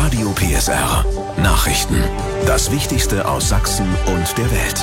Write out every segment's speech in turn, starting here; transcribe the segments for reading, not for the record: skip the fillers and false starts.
Radio PSR. Nachrichten. Das Wichtigste aus Sachsen und der Welt.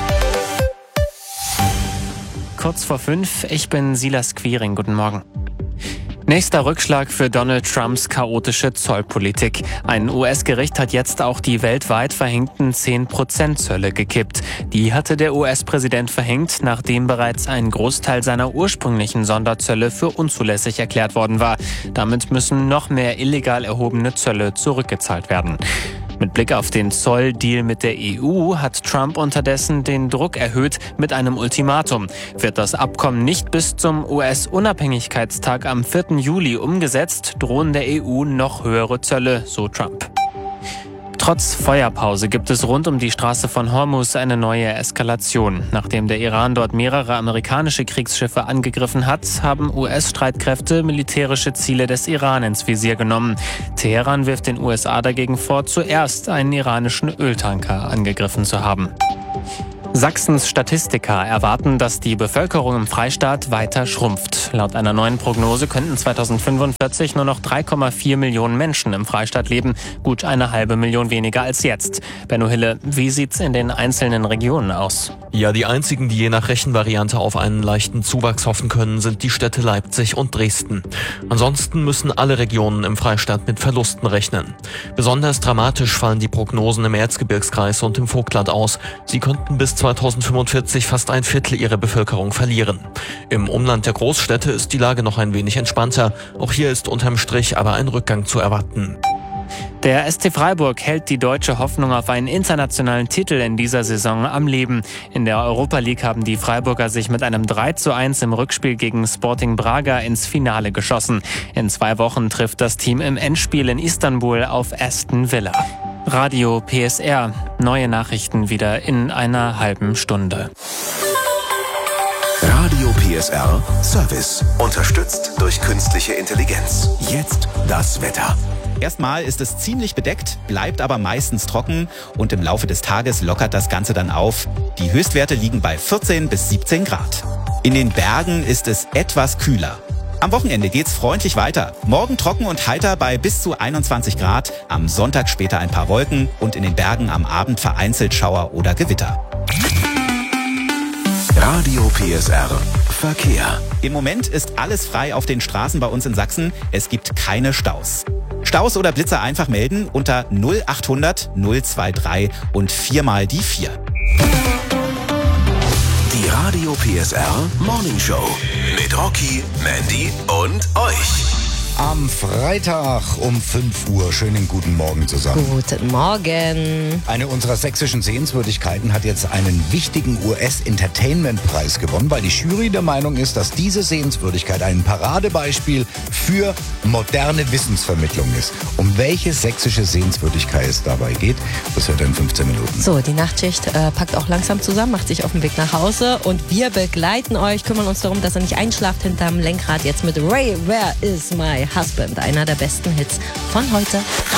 Kurz vor 5, ich bin Silas Quiring. Guten Morgen. Nächster Rückschlag für Donald Trumps chaotische Zollpolitik. Ein US-Gericht hat jetzt auch die weltweit verhängten 10% Zölle gekippt. Die hatte der US-Präsident verhängt, nachdem bereits ein Großteil seiner ursprünglichen Sonderzölle für unzulässig erklärt worden war. Damit müssen noch mehr illegal erhobene Zölle zurückgezahlt werden. Mit Blick auf den Zolldeal mit der EU hat Trump unterdessen den Druck erhöht mit einem Ultimatum. Wird das Abkommen nicht bis zum US-Unabhängigkeitstag am 4. Juli umgesetzt, drohen der EU noch höhere Zölle, so Trump. Trotz Feuerpause gibt es rund um die Straße von Hormuz eine neue Eskalation. Nachdem der Iran dort mehrere amerikanische Kriegsschiffe angegriffen hat, haben US-Streitkräfte militärische Ziele des Iran ins Visier genommen. Teheran wirft den USA dagegen vor, zuerst einen iranischen Öltanker angegriffen zu haben. Sachsens Statistiker erwarten, dass die Bevölkerung im Freistaat weiter schrumpft. Laut einer neuen Prognose könnten 2045 nur noch 3,4 Millionen Menschen im Freistaat leben, gut 1,5 Million weniger als jetzt. Benno Hille, wie sieht's in den einzelnen Regionen aus? Ja, die einzigen, die je nach Rechenvariante auf einen leichten Zuwachs hoffen können, sind die Städte Leipzig und Dresden. Ansonsten müssen alle Regionen im Freistaat mit Verlusten rechnen. Besonders dramatisch fallen die Prognosen im Erzgebirgskreis und im Vogtland aus. Sie könnten bis 2045 fast ein Viertel ihrer Bevölkerung verlieren. Im Umland der Großstädte ist die Lage noch ein wenig entspannter. Auch hier ist unterm Strich aber ein Rückgang zu erwarten. Der SC Freiburg hält die deutsche Hoffnung auf einen internationalen Titel in dieser Saison am Leben. In der Europa League haben die Freiburger sich mit einem 3:1 im Rückspiel gegen Sporting Braga ins Finale geschossen. In 2 Wochen trifft das Team im Endspiel in Istanbul auf Aston Villa. Radio PSR. Neue Nachrichten wieder in einer halben Stunde. Radio PSR Service. Unterstützt durch künstliche Intelligenz. Jetzt das Wetter. Erstmal ist es ziemlich bedeckt, bleibt aber meistens trocken und im Laufe des Tages lockert das Ganze dann auf. Die Höchstwerte liegen bei 14 bis 17 Grad. In den Bergen ist es etwas kühler. Am Wochenende geht's freundlich weiter. Morgen trocken und heiter bei bis zu 21 Grad. Am Sonntag später ein paar Wolken und in den Bergen am Abend vereinzelt Schauer oder Gewitter. Radio PSR Verkehr. Im Moment ist alles frei auf den Straßen bei uns in Sachsen. Es gibt keine Staus. Staus oder Blitzer einfach melden unter 0800 023 und 4 mal die 4. Die Radio PSR Morning Show mit Rocky, Mandy und euch. Am Freitag um 5 Uhr. Schönen guten Morgen zusammen. Guten Morgen. Eine unserer sächsischen Sehenswürdigkeiten hat jetzt einen wichtigen US-Entertainment-Preis gewonnen, weil die Jury der Meinung ist, dass diese Sehenswürdigkeit ein Paradebeispiel für moderne Wissensvermittlung ist. Um welche sächsische Sehenswürdigkeit es dabei geht, das hört ihr in 15 Minuten. So, die Nachtschicht packt auch langsam zusammen, macht sich auf den Weg nach Hause und wir begleiten euch, kümmern uns darum, dass ihr nicht einschlaft hinterm Lenkrad. Jetzt mit Ray, Where is my Husband? Einer der besten Hits von heute.